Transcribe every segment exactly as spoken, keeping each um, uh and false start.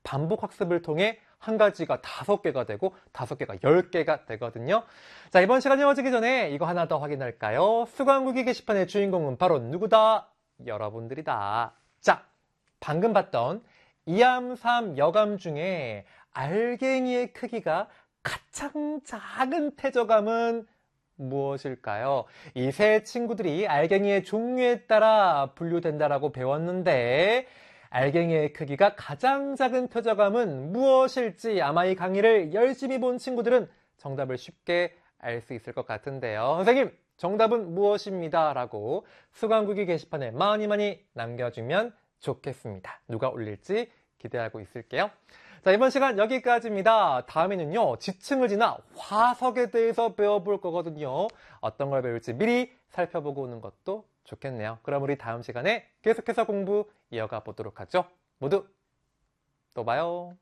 반복 학습을 통해 한 가지가 다섯 개가 되고 다섯 개가 열 개가 되거든요. 자, 이번 시간 이어지기 전에 이거 하나 더 확인할까요? 수강후기 게시판의 주인공은 바로 누구다? 여러분들이다. 자, 방금 봤던 이암, 삼, 여감 중에 알갱이의 크기가 가장 작은 태저감은 무엇일까요? 이 세 친구들이 알갱이의 종류에 따라 분류된다라고 배웠는데 알갱이의 크기가 가장 작은 태저감은 무엇일지 아마 이 강의를 열심히 본 친구들은 정답을 쉽게 알 수 있을 것 같은데요. 선생님, 정답은 무엇입니다. 라고 수강후기 게시판에 많이 많이 남겨주면 좋겠습니다. 누가 올릴지 기대하고 있을게요. 자, 이번 시간 여기까지입니다. 다음에는요, 지층을 지나 화석에 대해서 배워볼 거거든요. 어떤 걸 배울지 미리 살펴보고 오는 것도 좋겠네요. 그럼 우리 다음 시간에 계속해서 공부 이어가 보도록 하죠. 모두 또 봐요.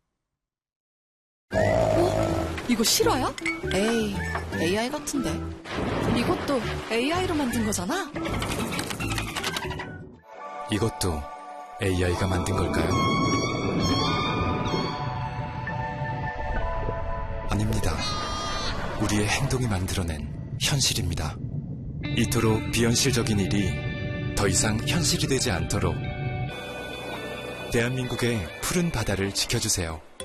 어? 이거 실화야? 에이, 에이아이 같은데. 이것도 에이아이로 만든 거잖아? 이것도 에이아이가 만든 걸까요? 아닙니다. 우리의 행동이 만들어낸 현실입니다. 이토록 비현실적인 일이 더 이상 현실이 되지 않도록 대한민국의 푸른 바다를 지켜주세요.